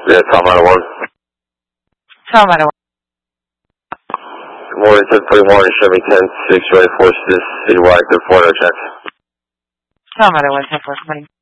Yeah, Tom out of 1. Tom out of 1. Good morning, 1041, Chevy 10-6, Ray Forces, citywide, 4 check. Tom out of 1, 10-4,